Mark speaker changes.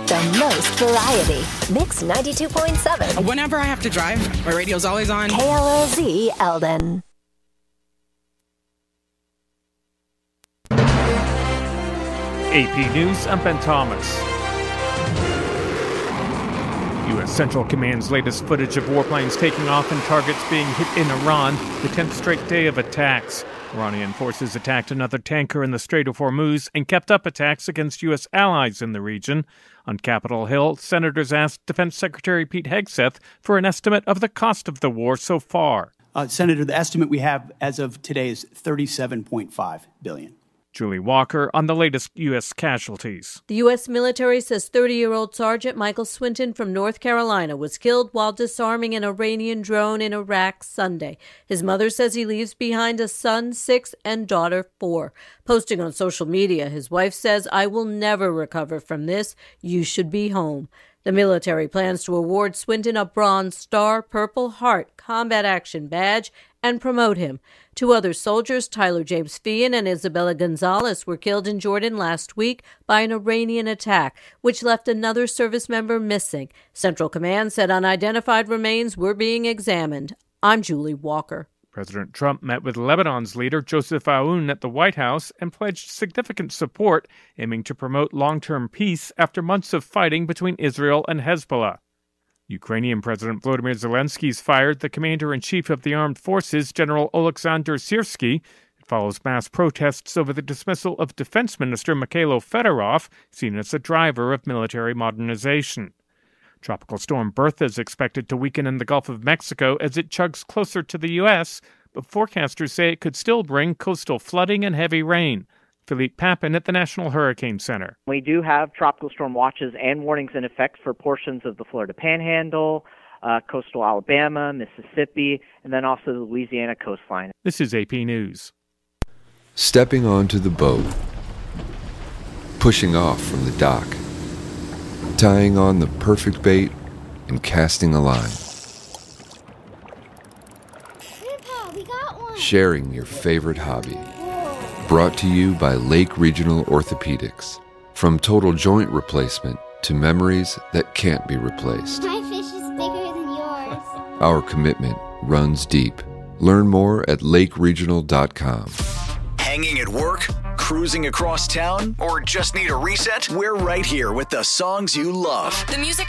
Speaker 1: The most variety. Mix 92.7.
Speaker 2: Whenever I have to drive, my radio's always on.
Speaker 1: KLOZ Eldon.
Speaker 3: AP News, I'm Ben Thomas. U.S. Central Command's latest footage of warplanes taking off and targets being hit in Iran, the 10th straight day of attacks. Iranian forces attacked another tanker in the Strait of Hormuz and kept up attacks against U.S. allies in the region. On Capitol Hill, senators asked Defense Secretary Pete Hegseth for an estimate of the cost of the war so far.
Speaker 4: Senator, the estimate we have as of today is $37.5 billion.
Speaker 3: Julie Walker on the latest U.S. casualties.
Speaker 5: The U.S. military says 30-year-old Sergeant Michael Swinton from North Carolina was killed while disarming an Iranian drone in Iraq Sunday. His mother says he leaves behind a son, 6, and daughter, 4. Posting on social media, his wife says, "I will never recover from this. You should be home." The military plans to award Swinton a Bronze Star, Purple Heart Combat Action Badge and promote him. 2 other soldiers, Tyler James Feehan and Isabella Gonzalez, were killed in Jordan last week by an Iranian attack, which left another service member missing. Central Command said unidentified remains were being examined. I'm Julie Walker.
Speaker 3: President Trump met with Lebanon's leader Joseph Aoun at the White House and pledged significant support, aiming to promote long-term peace after months of fighting between Israel and Hezbollah. Ukrainian President Volodymyr Zelensky's fired the commander-in-chief of the armed forces, General Oleksandr Syrskyi. It follows mass protests over the dismissal of Defense Minister Mikhailo Fedorov, seen as a driver of military modernization. Tropical storm Bertha is expected to weaken in the Gulf of Mexico as it chugs closer to the U.S., but forecasters say it could still bring coastal flooding and heavy rain. Philippe Papin at the National Hurricane Center.
Speaker 6: We do have tropical storm watches and warnings in effect for portions of the Florida Panhandle, coastal Alabama, Mississippi, and then also the Louisiana coastline.
Speaker 3: This is AP News.
Speaker 7: Stepping onto the boat, pushing off from the dock, tying on the perfect bait, and casting a line.
Speaker 8: Grandpa, we got one.
Speaker 7: Sharing your favorite hobby. Brought to you by Lake Regional Orthopedics. From total joint replacement to memories that can't be replaced.
Speaker 8: My fish is bigger than yours.
Speaker 7: Our commitment runs deep. Learn more at lakeregional.com.
Speaker 9: Hanging at work, cruising across town, or just need a reset? We're right here with the songs you love.
Speaker 10: The music